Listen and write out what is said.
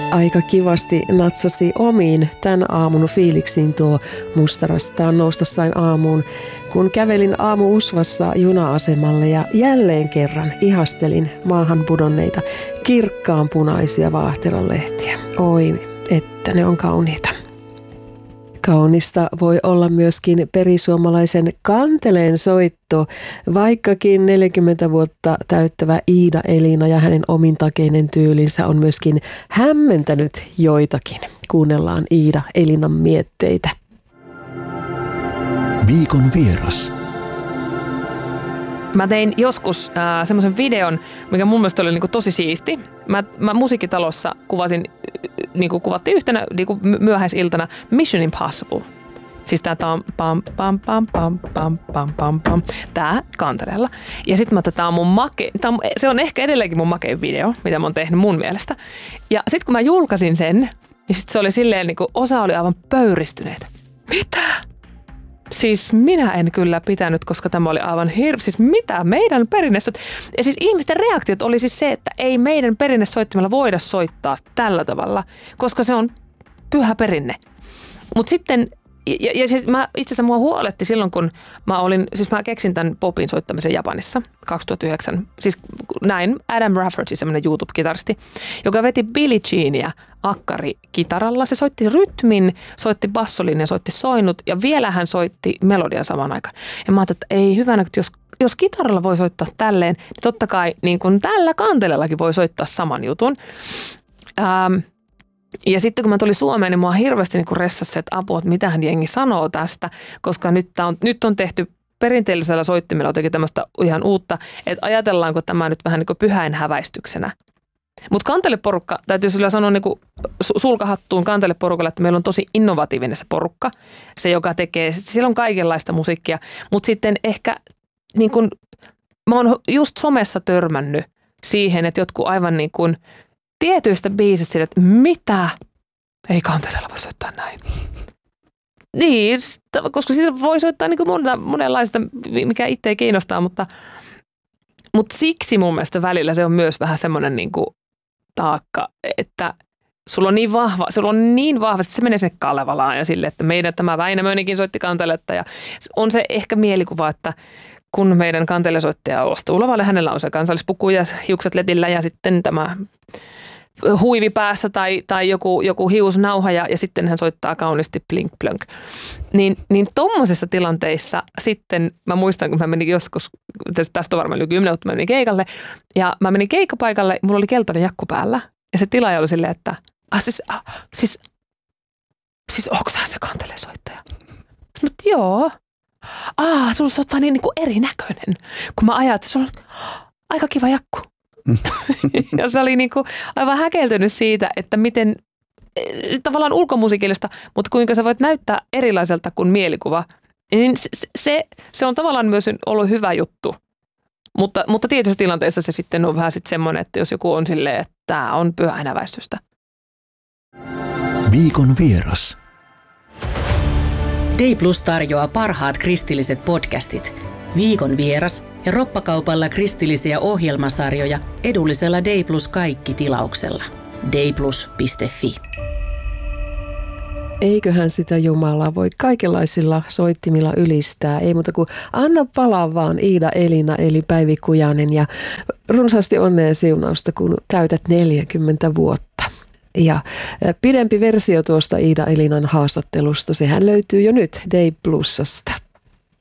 Aika kivasti natsasi omiin tämän aamun fiiliksiin tuo mustarastaan nousta sain aamuun, kun kävelin aamu-usvassa juna-asemalle ja jälleen kerran ihastelin maahan pudonneita kirkkaan punaisia vaahteralehtiä. Oi, että ne on kauniita. Kaunista voi olla myöskin perisuomalaisen kanteleen soitto, vaikkakin 40 vuotta täyttävä Iida Elina ja hänen omintakeinen tyylinsä on myöskin hämmentänyt joitakin. Kuunnellaan Iida Elinan mietteitä. Viikon vieras. Mä tein joskus semmoisen videon, mikä mun mielestä oli niinku tosi siisti. Mä musiikkitalossa kuvattiin yhtenä myöhäisiltana Mission Impossible. Siis tää pam pam pam pam pam pam pam pam. Tää kanteleella. Ja sit tää on mun se on ehkä edelleenkin mun makein video, mitä mä oon tehnyt mun mielestä. Ja sit kun mä julkaisin sen, niin sit se oli silleen niinku osa oli aivan pöyristyneitä. Mitä? Siis minä en kyllä pitänyt, koska tämä oli aivan siis mitä meidän perinnesoittimella. Ja siis ihmisten reaktiot oli siis se, että ei meidän perinnesoittimella voida soittaa tällä tavalla, koska se on pyhä perinne. Mutta sitten, ja siis itse asiassa mua huoletti silloin, kun mä keksin tämän popin soittamisen Japanissa 2009. Siis näin Adam Rafferty, semmoinen YouTube-kitaristi, joka veti Billie Jeania akkarikitaralla. Se soitti rytmin, soitti bassolin ja soitti soinut ja vielä hän soitti melodian samaan aikaan. Ja mä ajattelin, että ei hyvänä, että jos kitaralla voi soittaa tälleen, niin totta kai niin kuin tällä kantelellakin voi soittaa saman jutun. Ja sitten kun mä tulin Suomeen, niin mua hirveästi niin ressasi, että apua, että mitähän jengi sanoo tästä, koska nyt on tehty perinteellisellä soittimella jotenkin tämmöistä ihan uutta, että ajatellaanko tämä nyt vähän niin kuin pyhäinhäväistyksenä. Mutta kanteleporukka, täytyy sillä sanoa niin kuin sulkahattuun kanteleporukalle, että meillä on tosi innovatiivinen se porukka, se joka tekee, siellä on kaikenlaista musiikkia, mutta sitten ehkä niin kuin, mä oon just somessa törmännyt siihen, että jotkut aivan niin kuin tietyistä biisistä sille, että mitä? Ei kanteleella voi soittaa näin. Niin, koska siitä voi soittaa niin kuin monenlaista, mikä itseä kiinnostaa, mutta siksi mun mielestä välillä se on myös vähän semmoinen niin kuin taakka, että sulla on niin vahvasti, se menee sinne Kalevalaan ja sille, että meidän tämä Väinämöinenkin soitti kanteletta ja on se ehkä mielikuva, että kun meidän kantelesoittaja astuu lavalle, hänellä on se kansallispuku ja hiukset letillä ja sitten tämä huivi päässä tai joku hiusnauha ja sitten hän soittaa kauniisti plink plönk. Niin tommosissa tilanteissa sitten mä muistan, kun mä menin joskus, tästä on varmaan yli 10 vuotta, mä menin keikalle ja mä menin keikkapaikalle, mulla oli keltainen jakku päällä ja se tilaaja oli silleen, että siis onko sä se kantelesoittaja? Mutta joo. Sulla on vaan niin kuin erinäköinen, kun mä ajattelin, että sulla on aika kiva jakku. Ja se oli niin kuin aivan häkeltynyt siitä, että miten tavallaan ulkomusiikillista, mutta kuinka sä voit näyttää erilaiselta kuin mielikuva. Niin se on tavallaan myös ollut hyvä juttu. Mutta tietyissä tilanteissa se sitten on vähän sitten semmoinen, että jos joku on silleen, että tämä on pyhäinhäväistystä. Viikon vieras. Dayplus tarjoaa parhaat kristilliset podcastit. Viikon vieras ja roppakaupalla kristillisiä ohjelmasarjoja edullisella Dayplus kaikki -tilauksella. dayplus.fi. Eiköhän sitä Jumalaa voi kaikenlaisilla soittimilla ylistää. Ei muuta kuin anna palaa vaan Iida Elina eli Päivi Kujanen ja runsaasti onnea ja siunausta, kun täytät 40 vuotta. Ja pidempi versio tuosta Iida Elinan haastattelusta, sehän löytyy jo nyt Dayplusasta.